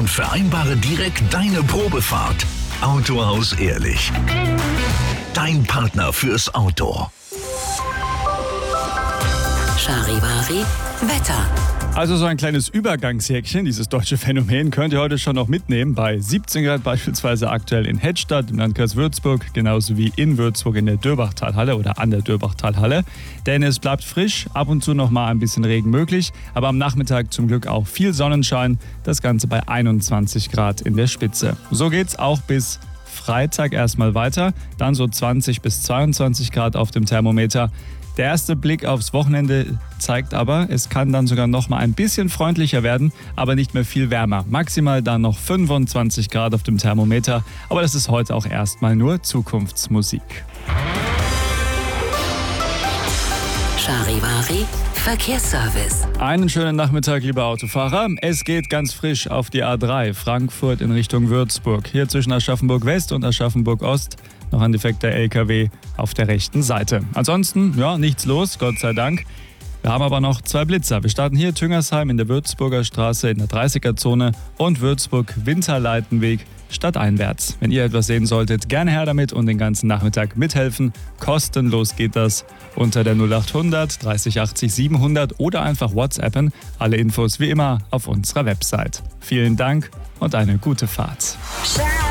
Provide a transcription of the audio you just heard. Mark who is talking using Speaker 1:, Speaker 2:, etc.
Speaker 1: und vereinbare direkt deine Probefahrt. Autohaus Ehrlich. Dein Partner fürs Auto.
Speaker 2: Charivari Wetter.
Speaker 3: Also so ein kleines Übergangsjäckchen, dieses deutsche Phänomen, könnt ihr heute schon noch mitnehmen. Bei 17 Grad beispielsweise aktuell in Hettstadt im Landkreis Würzburg, genauso wie in Würzburg in der Dörbachtalhalle oder an der Dörbachtalhalle. Denn es bleibt frisch, ab und zu noch mal ein bisschen Regen möglich, aber am Nachmittag zum Glück auch viel Sonnenschein. Das Ganze bei 21 Grad in der Spitze. So geht's auch bis Freitag erstmal weiter, dann so 20 bis 22 Grad auf dem Thermometer. Der erste Blick aufs Wochenende zeigt aber, es kann dann sogar noch mal ein bisschen freundlicher werden, aber nicht mehr viel wärmer. Maximal dann noch 25 Grad auf dem Thermometer, aber das ist heute auch erstmal nur Zukunftsmusik.
Speaker 2: Charivari Verkehrsservice.
Speaker 3: Einen schönen Nachmittag, liebe Autofahrer. Es geht ganz frisch auf die A3 Frankfurt in Richtung Würzburg. Hier zwischen Aschaffenburg West und Aschaffenburg Ost noch ein defekter LKW auf der rechten Seite. Ansonsten, nichts los, Gott sei Dank. Wir haben aber noch 2 Blitzer. Wir starten hier Tüngersheim in der Würzburger Straße in der 30er-Zone und Würzburg-Winterleitenweg stadteinwärts. Wenn ihr etwas sehen solltet, gerne her damit und den ganzen Nachmittag mithelfen. Kostenlos geht das unter der 0800 30 80 700 oder einfach WhatsAppen. Alle Infos wie immer auf unserer Website. Vielen Dank und eine gute Fahrt.